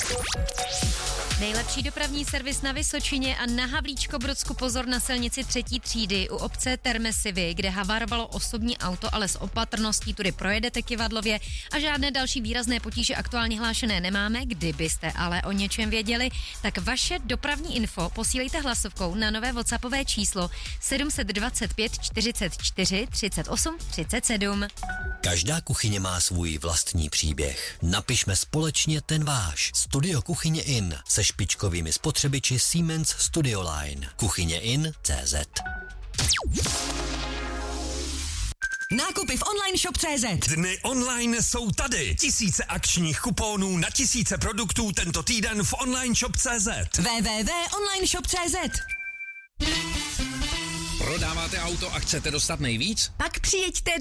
Nejlepší dopravní servis na Vysočině a na Havlíčkobrodsku pozor na silnici 3. třídy u obce Termesivy, kde havarovalo osobní auto, ale s opatrností tudy projedete Kyvadlově a žádné další výrazné potíže aktuálně hlášené nemáme. Kdybyste ale o něčem věděli, tak vaše dopravní info posílejte hlasovkou na nové WhatsAppové číslo 725 44 38 37. Každá kuchyně má svůj vlastní příběh. Napišme společně ten váš. Studio Kuchyně In se špičkovými spotřebiči Siemens Studioline. kuchyněin.cz. Nákupy v online shop.cz. Dny online jsou tady. Tisíce akčních kuponů na tisíce produktů tento týden v online shop.cz. www.onlineshop.cz. Prodáváte auto a chcete dostat nejvíc? Pak přijeďte